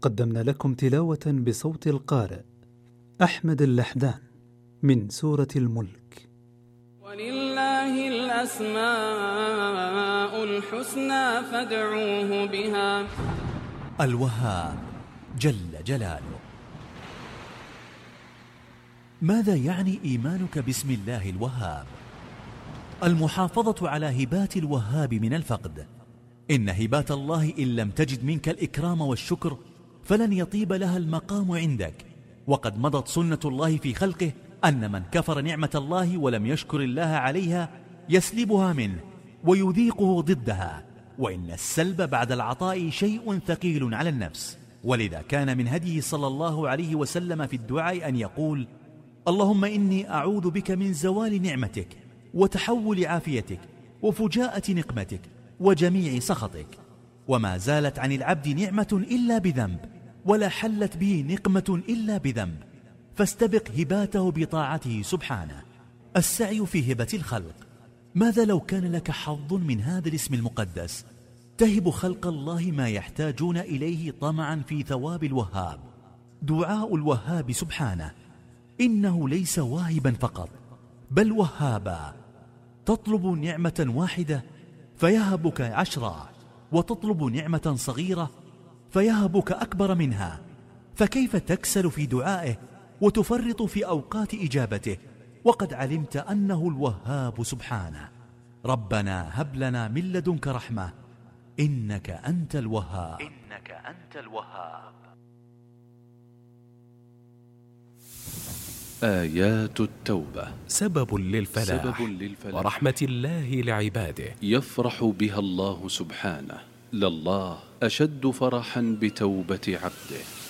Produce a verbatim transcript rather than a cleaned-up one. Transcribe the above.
قدمنا لكم تلاوة بصوت القارئ أحمد اللحدان من سورة الملك. ولله الأسماء الحسنى فادعوه بها. الوهاب جل جلاله. ماذا يعني إيمانك باسم الله الوهاب؟ المحافظة على هبات الوهاب من الفقد. إن هبات الله إن لم تجد منك الإكرام والشكر فلن يطيب لها المقام عندك. وقد مضت سنة الله في خلقه أن من كفر نعمة الله ولم يشكر الله عليها يسلبها منه ويذيقه ضدها، وإن السلب بعد العطاء شيء ثقيل على النفس. ولذا كان من هديه صلى الله عليه وسلم في الدعاء أن يقول: اللهم إني أعوذ بك من زوال نعمتك وتحول عافيتك وفجاءة نقمتك وجميع سخطك. وما زالت عن العبد نعمة إلا بذنب، ولا حلت به نقمة إلا بذنب، فاستبق هباته بطاعته سبحانه. السعي في هبة الخلق. ماذا لو كان لك حظ من هذا الاسم المقدس؟ تهب خلق الله ما يحتاجون إليه طمعا في ثواب الوهاب. دعاء الوهاب سبحانه إنه ليس واهبا فقط بل وهابا. تطلب نعمة واحدة فيهبك عشرا، وتطلب نعمة صغيرة فيهبك أكبر منها. فكيف تكسل في دعائه وتفرط في أوقات إجابته وقد علمت أنه الوهاب سبحانه؟ ربنا هب لنا من لدنك رحمة إنك أنت الوهاب. إنك أنت الوهاب. آيات التوبة سبب للفلاح, سبب للفلاح ورحمة الله لعباده. يفرح بها الله سبحانه. لله أشد فرحا بتوبة عبده.